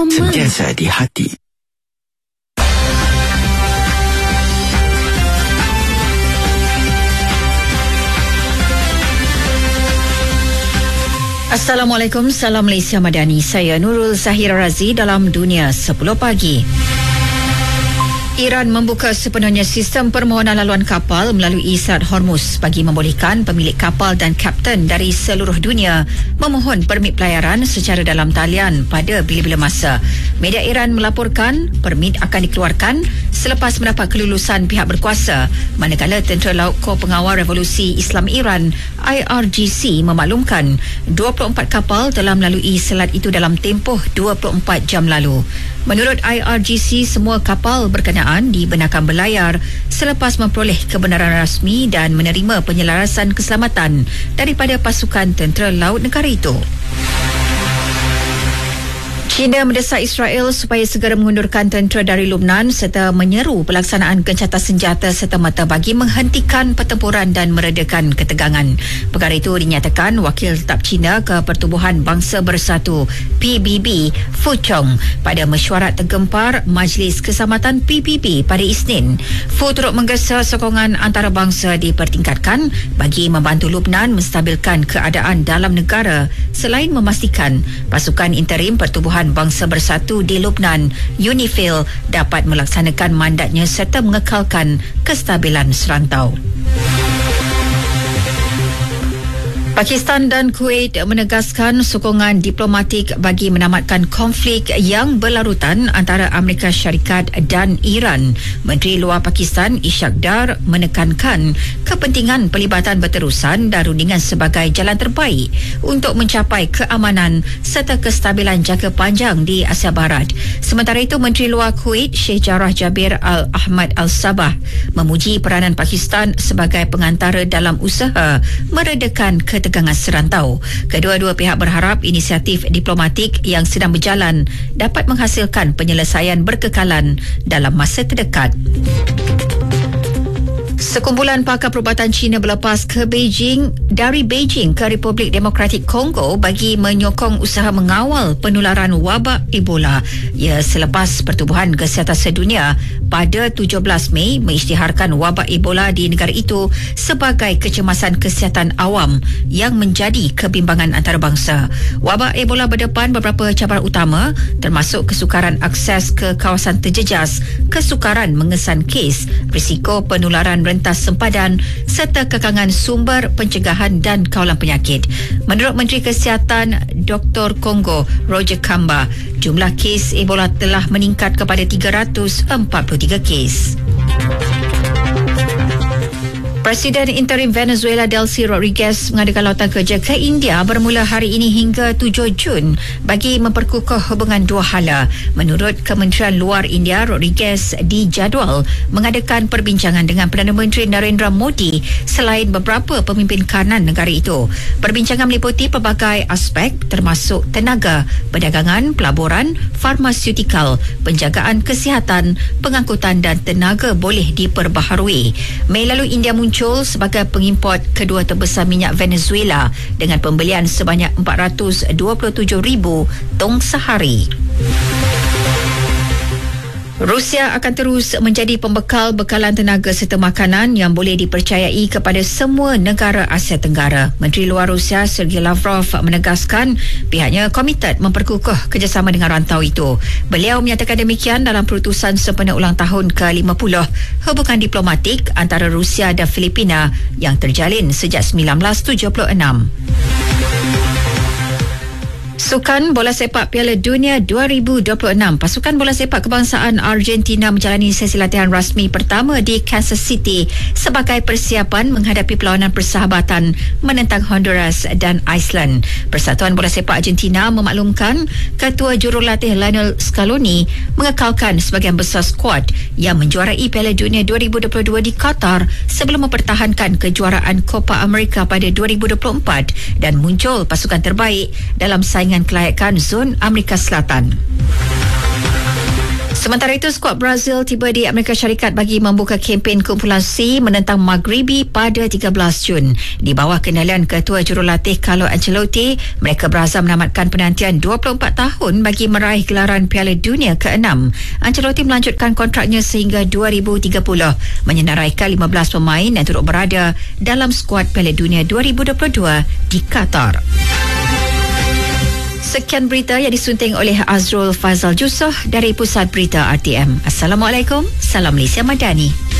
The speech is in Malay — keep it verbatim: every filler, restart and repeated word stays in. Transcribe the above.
Sentiasa di hati. Assalamualaikum, salam Malaysia Madani. Saya Nurul Zahira Razi dalam Dunia sepuluh Pagi. Iran membuka sepenuhnya sistem permohonan laluan kapal melalui Selat Hormuz bagi membolehkan pemilik kapal dan kapten dari seluruh dunia memohon permit pelayaran secara dalam talian pada bila-bila masa. Media Iran melaporkan permit akan dikeluarkan selepas mendapat kelulusan pihak berkuasa, manakala Tentera Laut Kor Pengawal Revolusi Islam Iran I R G C memaklumkan dua puluh empat kapal telah melalui selat itu dalam tempoh dua puluh empat jam lalu. Menurut I R G C, semua kapal berkenaan dibenarkan berlayar selepas memperoleh kebenaran rasmi dan menerima penyelarasan keselamatan daripada pasukan tentera laut negara itu. China mendesak Israel supaya segera mengundurkan tentera dari Lebanon serta menyeru pelaksanaan gencatan senjata serta-merta bagi menghentikan pertempuran dan meredakan ketegangan. Perkara itu dinyatakan Wakil Tetap China ke Pertubuhan Bangsa Bersatu P B B Fu Chong pada mesyuarat tergempar Majlis Keselamatan P B B pada Isnin. Fu turut menggesa sokongan antarabangsa dipertingkatkan bagi membantu Lebanon menstabilkan keadaan dalam negara selain memastikan pasukan interim Pertubuhan Bangsa Bersatu di Lebanon, UNIFIL, dapat melaksanakan mandatnya serta mengekalkan kestabilan serantau. Pakistan dan Kuwait menegaskan sokongan diplomatik bagi menamatkan konflik yang berlarutan antara Amerika Syarikat dan Iran. Menteri Luar Pakistan Ishaq Dar menekankan kepentingan pelibatan berterusan dan rundingan sebagai jalan terbaik untuk mencapai keamanan serta kestabilan jangka panjang di Asia Barat. Sementara itu, Menteri Luar Kuwait Sheikh Jarrah Jabir Al-Ahmad Al-Sabah memuji peranan Pakistan sebagai pengantara dalam usaha meredakan ketegangan tegangan serantau. Kedua-dua pihak berharap inisiatif diplomatik yang sedang berjalan dapat menghasilkan penyelesaian berkekalan dalam masa terdekat. Sekumpulan pakar perubatan China berlepas ke Beijing dari Beijing ke Republik Demokratik Kongo bagi menyokong usaha mengawal penularan wabak Ebola. Ya, selepas Pertubuhan Kesihatan Sedunia pada tujuh belas Mei mengisytiharkan wabak Ebola di negara itu sebagai kecemasan kesihatan awam yang menjadi kebimbangan antarabangsa. Wabak Ebola berdepan beberapa cabaran utama termasuk kesukaran akses ke kawasan terjejas, kesukaran mengesan kes, risiko penularan rentas sempadan serta kekangan sumber pencegahan dan kawalan penyakit. Menurut Menteri Kesihatan Doktor Kongo Roger Kamba, jumlah kes Ebola telah meningkat kepada tiga ratus empat puluh tiga kes. Presiden interim Venezuela Delcy Rodriguez mengadakan lautan kerja ke India bermula hari ini hingga tujuh Jun bagi memperkukuh hubungan dua hala. Menurut Kementerian Luar India, Rodriguez dijadual mengadakan perbincangan dengan Perdana Menteri Narendra Modi selain beberapa pemimpin kanan negara itu. Perbincangan meliputi pelbagai aspek termasuk tenaga, perdagangan, pelaburan, farmaseutikal, penjagaan kesihatan, pengangkutan dan tenaga boleh diperbaharui. Mei lalu India muncul sebagai pengimport kedua terbesar minyak Venezuela dengan pembelian sebanyak empat ratus dua puluh tujuh ribu tong sehari. Rusia akan terus menjadi pembekal bekalan tenaga serta makanan yang boleh dipercayai kepada semua negara Asia Tenggara. Menteri Luar Rusia Sergei Lavrov menegaskan pihaknya komited memperkukuh kerjasama dengan rantau itu. Beliau menyatakan demikian dalam perutusan sempena ulang tahun ke lima puluh hubungan diplomatik antara Rusia dan Filipina yang terjalin sejak sembilan belas tujuh puluh enam. Sukan Bola Sepak Piala Dunia dua ribu dua puluh enam, pasukan bola sepak kebangsaan Argentina menjalani sesi latihan rasmi pertama di Kansas City sebagai persiapan menghadapi perlawanan persahabatan menentang Honduras dan Iceland. Persatuan Bola Sepak Argentina memaklumkan Ketua Jurulatih Lionel Scaloni mengekalkan sebagian besar skuad yang menjuarai Piala Dunia dua ribu dua puluh dua di Qatar sebelum mempertahankan kejuaraan Copa America pada dua ribu dua puluh empat dan muncul pasukan terbaik dalam saingan kelayakan zon Amerika Selatan. Sementara itu, skuad Brazil tiba di Amerika Syarikat bagi membuka kempen kumpulan C menentang Maghribi pada tiga belas Jun. Di bawah kendalian Ketua Jurulatih Carlo Ancelotti, mereka berazam menamatkan penantian dua puluh empat tahun bagi meraih gelaran Piala Dunia keenam. Ancelotti melanjutkan kontraknya sehingga dua ribu tiga puluh, menyenaraikan lima belas pemain yang turut berada dalam skuad Piala Dunia dua ribu dua puluh dua di Qatar. Sekian berita yang disunting oleh Azrul Fazal Jusoh dari Pusat Berita R T M. Assalamualaikum, salam Malaysia Madani.